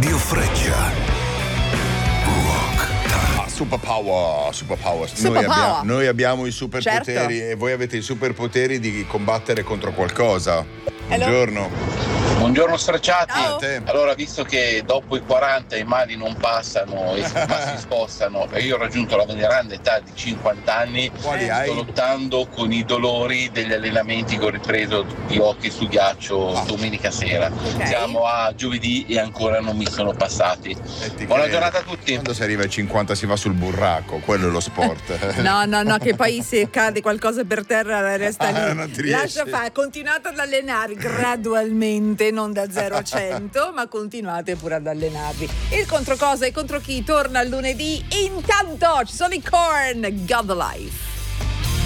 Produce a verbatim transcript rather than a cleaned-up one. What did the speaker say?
Radio Freccia. Rock Time. Ah, superpower, superpower. Super Noi, power. abbiamo, noi abbiamo i superpoteri Certo. e voi avete i superpoteri di combattere contro qualcosa. Hello. Buongiorno. Buongiorno stracciati. Ciao. A te. Allora, visto che dopo i quaranta i mali non passano e ma si spostano e io ho raggiunto la veneranda età di cinquanta anni, Quali sto hai? lottando con i dolori degli allenamenti che ho ripreso di hockey su ghiaccio Ah. domenica sera. Ok. Siamo a giovedì e ancora non mi sono passati. Eh, ti Buona credo. giornata a tutti. Quando si arriva ai cinquanta si va sul burraco, quello è lo sport. No, no, no, che poi se cade qualcosa per terra resta lì. Ah, non ti riesci. Lascia fare, continuate ad allenarvi gradualmente, non da zero a cento, ma continuate pure ad allenarvi. Il contro cosa e contro chi torna il lunedì. Intanto ci sono i Korn, God the Life.